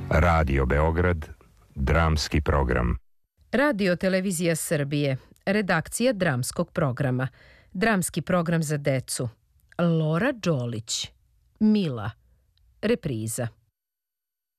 Radio Beograd, dramski program. Radio Televizija Srbije, redakcija dramskog programa, dramski program za decu. Lora Đolić, Mila, repriza.